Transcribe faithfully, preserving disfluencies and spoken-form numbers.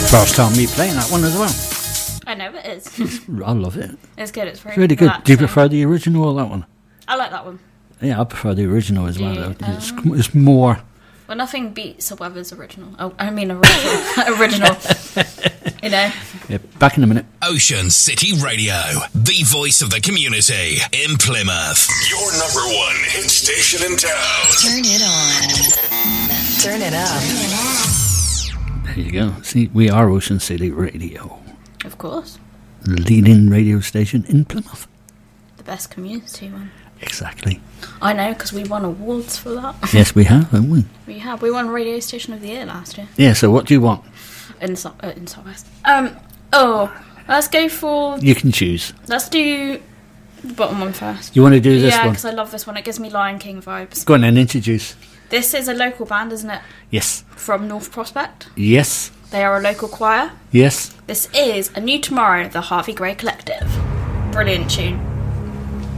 First time me playing that one as well. I know it is. I love it. It's good. It's very It's really good. relaxing. Do you prefer the original or that one? I like that one. Yeah, I prefer the original as Do well. you? Though. It's, Um, it's more. Well, nothing beats a Weathers original. Oh, I mean original. original. You know. Yeah, back in a minute. Ocean City Radio, the voice of the community in Plymouth. Your number one hit station in town. Turn it on. Turn it up. There you go. See, we are Ocean City Radio, Of course. the leading radio station in Plymouth. The best community one. Exactly. I know, because we won awards for that. Yes, we have, haven't we? We have. We won Radio Station of the Year last year. Yeah, so what do you want? In, so- uh, in Southwest. Um, oh, let's go for... You can choose. Let's do the bottom one first. You want to do this Yeah, one? because I love this one. It gives me Lion King vibes. Go on then, introduce. This is a local band, isn't it? Yes. From North Prospect. Yes. They are a local choir. Yes. This is A New Tomorrow, the Harvey Gray Collective. Brilliant tune.